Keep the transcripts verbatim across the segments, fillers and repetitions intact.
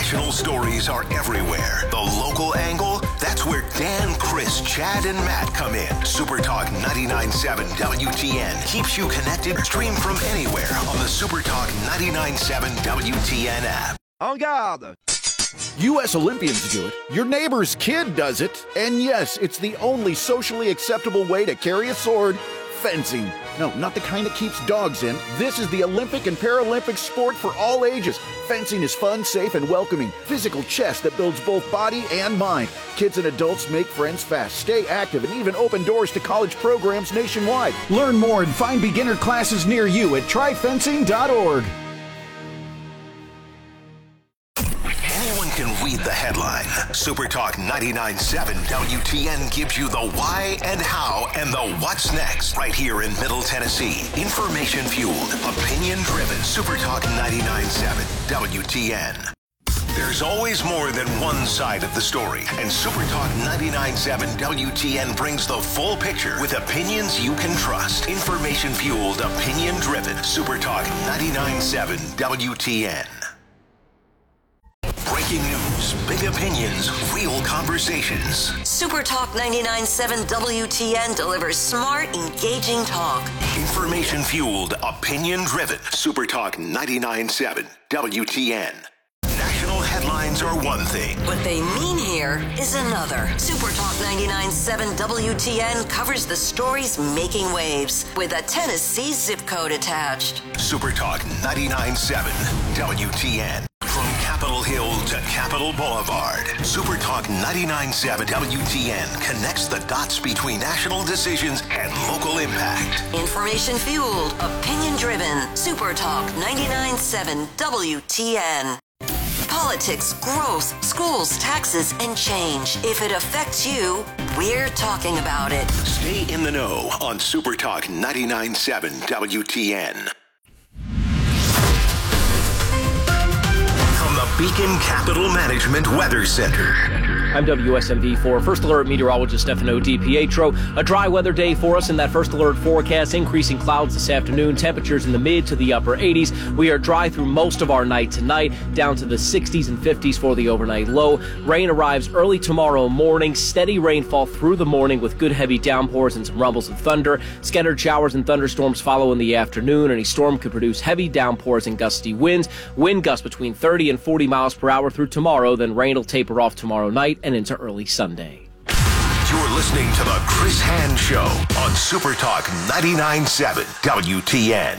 National stories are everywhere. The local angle, that's where Dan, Chris, Chad, and Matt come in. Super Talk ninety-nine point seven W T N keeps you connected. Stream from anywhere on the Super Talk ninety-nine point seven W T N app. En garde! U S Olympians do it, your neighbor's kid does it, and yes, it's the only socially acceptable way to carry a sword. Fencing. No, not the kind that keeps dogs in. This is the Olympic and Paralympic sport for all ages. Fencing is fun, safe, and welcoming. Physical chess that builds both body and mind. Kids and adults make friends fast, stay active, and even open doors to college programs nationwide. Learn more and find beginner classes near you at try fencing dot org. Anyone can read the headline. Super Talk ninety-nine point seven W T N gives you the why and how and the what's next right here in Middle Tennessee. Information fueled, opinion driven. Super Talk ninety-nine point seven W T N. There's always more than one side of the story, and Super Talk ninety-nine point seven W T N brings the full picture with opinions you can trust. Information fueled, opinion driven. Super Talk ninety-nine point seven W T N. Breaking news, big opinions, real conversations. Super Talk ninety-nine point seven W T N delivers smart, engaging talk. Information fueled, opinion driven. Super Talk ninety-nine point seven W T N. National headlines are one thing. What they mean here is another. Super Talk ninety-nine point seven W T N covers the stories making waves with a Tennessee zip code attached. Super Talk ninety-nine point seven W T N. From Capitol Hill to Capitol Boulevard, Super Talk ninety-nine point seven W T N connects the dots between national decisions and local impact. Information fueled, opinion driven. Super Talk ninety-nine point seven W T N. Politics, growth, schools, taxes, and change. If it affects you, we're talking about it. Stay in the know on Super Talk ninety-nine point seven W T N. From the Beacon Capital Management Weather Center. I'm W S M V four First Alert meteorologist Stefano DiPietro. A dry weather day for us in that First Alert forecast. Increasing clouds this afternoon. Temperatures in the mid to the upper eighties. We are dry through most of our night tonight, down to the sixties and fifties for the overnight low. Rain arrives early tomorrow morning. Steady rainfall through the morning with good heavy downpours and some rumbles of thunder. Scattered showers and thunderstorms follow in the afternoon. Any storm could produce heavy downpours and gusty winds. Wind gusts between thirty and forty miles per hour through tomorrow. Then rain will taper off tomorrow night and into early Sunday. You're listening to the Chris Hand Show on Super Talk ninety-nine point seven W T N.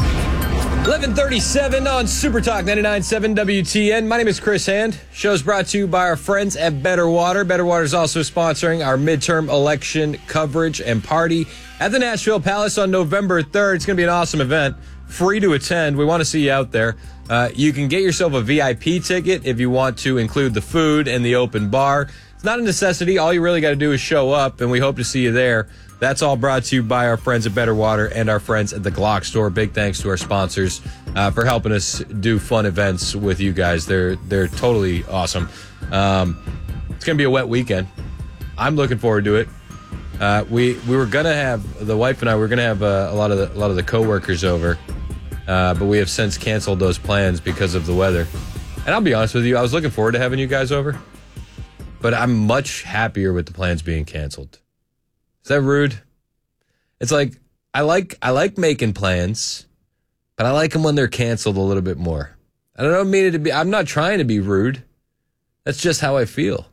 eleven thirty-seven on Super Talk ninety-nine point seven W T N. My name is Chris Hand. Show's brought to you by our friends at Better Water. Better Water is also sponsoring our midterm election coverage and party at the Nashville Palace on November third. It's going to be an awesome event. Free to attend. We want to see you out there. Uh, you can get yourself a V I P ticket if you want to include the food and the open bar. It's not a necessity. All you really got to do is show up, and we hope to see you there. That's all brought to you by our friends at Better Water and our friends at the Glock Store. Big thanks to our sponsors uh, for helping us do fun events with you guys. They're they're totally awesome. Um, it's going to be a wet weekend. I'm looking forward to it. Uh, we we were gonna have the wife and I. We were gonna have uh, a lot of the, a lot of the coworkers over, uh, but we have since canceled those plans because of the weather. And I'll be honest with you, I was looking forward to having you guys over, but I'm much happier with the plans being canceled. Is that rude? It's like I like I like making plans, but I like them when they're canceled a little bit more. I don't mean it to be. I'm not trying to be rude. That's just how I feel.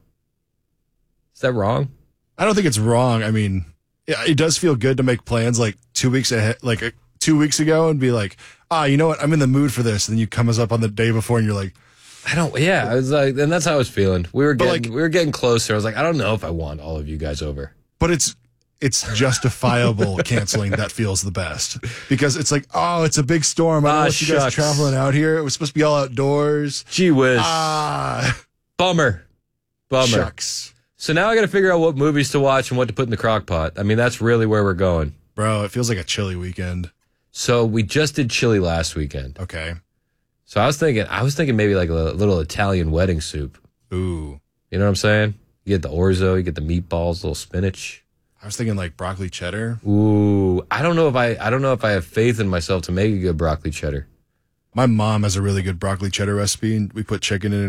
Is that wrong? I don't think it's wrong. I mean, yeah, it does feel good to make plans like two weeks ahead, like uh, two weeks ago, and be like, ah, you know what? I'm in the mood for this. And then you come us up on the day before, and you're like, I don't. Yeah, I was like, and that's how I was feeling. We were getting, like, we were getting closer. I was like, I don't know if I want all of you guys over. But it's it's justifiable canceling that feels the best because it's like, oh, it's a big storm. I don't Ah, want you guys shucks. traveling out here. It was supposed to be all outdoors. Gee whiz. Ah, Bummer. Bummer. shucks. So now I got to figure out what movies to watch and what to put in the crock pot. I mean, that's really where we're going. Bro, it feels like a chilly weekend. So we just did chili last weekend. Okay. So I was thinking, I was thinking maybe like a little Italian wedding soup. Ooh. You know what I'm saying? You get the orzo, you get the meatballs, a little spinach. I was thinking like broccoli cheddar. Ooh, I don't know if I, I don't know if I have faith in myself to make a good broccoli cheddar. My mom has a really good broccoli cheddar recipe, and we put chicken in it.